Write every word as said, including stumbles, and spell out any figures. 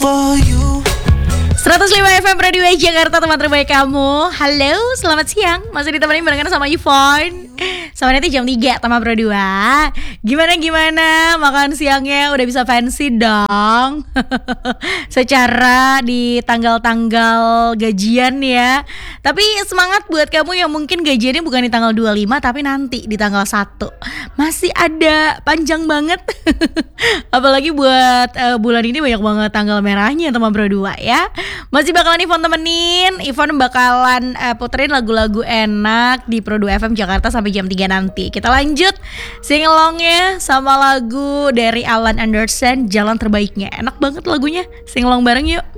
for you. seratus lima F M Radio Jakarta, teman terbaik kamu. Halo, selamat siang. Masih ditemani barengan sama Yvonne. Sama nanti jam tiga Tama Pro dua. Gimana-gimana makan siangnya udah bisa fancy dong. Secara di tanggal-tanggal gajian ya. Tapi semangat buat kamu yang mungkin gajiannya bukan di tanggal dua puluh lima tapi nanti di tanggal satu. Masih ada panjang banget. Apalagi buat uh, bulan ini banyak banget tanggal merahnya Tama Pro dua ya. Masih bakalan Yvonne temenin. Yvonne bakalan uh, puterin lagu-lagu enak di Pro dua F M Jakarta sampai jam tiga nanti. Kita lanjut singelongnya sama lagu dari Alan Anderson, Jalan Terbaiknya. Enak banget lagunya. Singelong bareng yuk.